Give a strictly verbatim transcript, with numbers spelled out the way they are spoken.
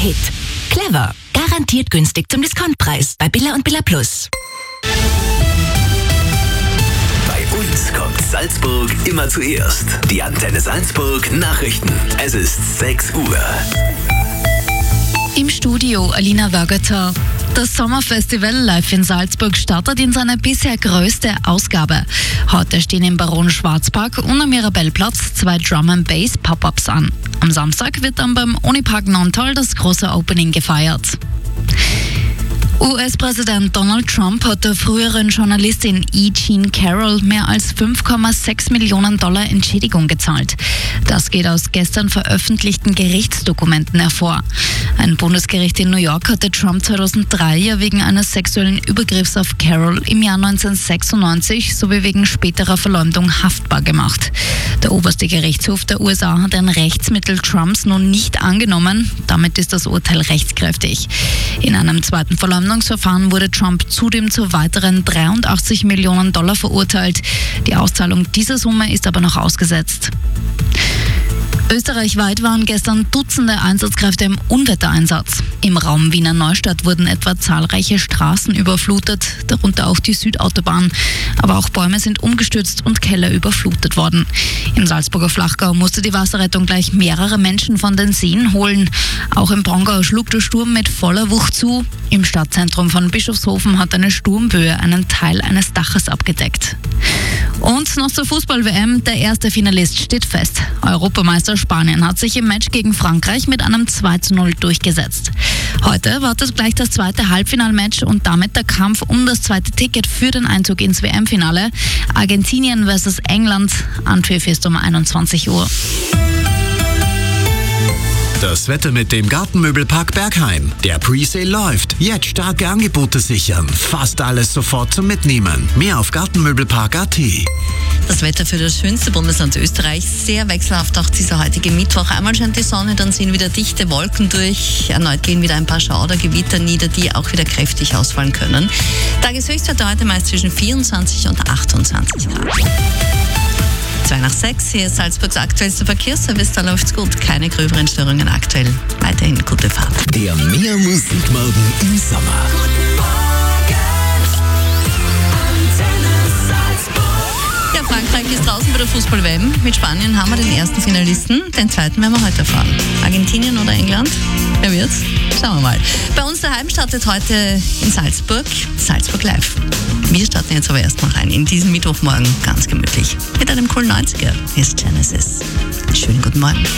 Hit. Clever. Garantiert günstig zum Diskontpreis bei Billa und Billa Plus. Bei uns kommt Salzburg immer zuerst. Die Antenne Salzburg Nachrichten. Es ist sechs Uhr. Im Studio Alina Wögerter. Das Sommerfestival live in Salzburg startet in seiner bisher größte Ausgabe. Heute stehen im Baron Schwarzpark und am Mirabellplatz zwei Drum and Bass Pop-Ups an. Am Samstag wird dann beim Unipark Nontal das große Opening gefeiert. U S-Präsident Donald Trump hat der früheren Journalistin E. Jean Carroll mehr als fünf Komma sechs Millionen Dollar Entschädigung gezahlt. Das geht aus gestern veröffentlichten Gerichtsdokumenten hervor. Ein Bundesgericht in New York hatte Trump zweitausenddrei ja wegen eines sexuellen Übergriffs auf Carroll im Jahr neunzehnhundertsechsundneunzig sowie wegen späterer Verleumdung haftbar gemacht. Der oberste Gerichtshof der U S A hat ein Rechtsmittel Trumps nun nicht angenommen. Damit ist das Urteil rechtskräftig. In einem zweiten Verleumdungsverfahren wurde Trump zudem zu weiteren dreiundachtzig Millionen Dollar verurteilt. Die Auszahlung dieser Summe ist aber noch ausgesetzt. Österreichweit waren gestern Dutzende Einsatzkräfte im Unwettereinsatz. Im Raum Wiener Neustadt wurden etwa zahlreiche Straßen überflutet, darunter auch die Südautobahn. Aber auch Bäume sind umgestürzt und Keller überflutet worden. Im Salzburger Flachgau musste die Wasserrettung gleich mehrere Menschen von den Seen holen. Auch im Brongau schlug der Sturm mit voller Wucht zu. Im Stadtzentrum von Bischofshofen hat eine Sturmböe einen Teil eines Daches abgedeckt. Und noch zur Fußball-W M. Der erste Finalist steht fest. Europameister Spanien hat sich im Match gegen Frankreich mit einem zwei zu null durchgesetzt. Heute wartet gleich das zweite Halbfinalmatch und damit der Kampf um das zweite Ticket für den Einzug ins W M-Finale. Argentinien versus England. Anpfiff ist um einundzwanzig Uhr. Das Wetter mit dem Gartenmöbelpark Bergheim. Der Presale läuft. Jetzt starke Angebote sichern. Fast alles sofort zum Mitnehmen. Mehr auf gartenmöbelpark punkt a t. Das Wetter für das schönste Bundesland Österreich. Sehr wechselhaft auch dieser heutige Mittwoch. Einmal scheint die Sonne, dann ziehen wieder dichte Wolken durch. Erneut gehen wieder ein paar Schaudergewitter nieder, die auch wieder kräftig ausfallen können. Tageshöchstwerte heute meist zwischen vierundzwanzig und achtundzwanzig Grad. zwei nach sechs, hier ist Salzburgs aktuellster Verkehrsservice, da läuft's gut. Keine gröberen Störungen aktuell. Weiterhin gute Fahrt. Der Mehr Musikmorgen im Sommer. Guten Morgen, Antenne Salzburg. Ja, Frankreich ist draußen bei der Fußball-W M. Mit Spanien haben wir den ersten Finalisten. Den zweiten werden wir heute erfahren. Argentinien oder England? Wer wird's? Schauen wir mal. Bei uns daheim startet heute in Salzburg Salzburg live. Wir starten jetzt aber erst mal rein in diesen Mittwochmorgen ganz gemütlich. Mit einem coolen neunziger. Hier ist Genesis. Schönen guten Morgen.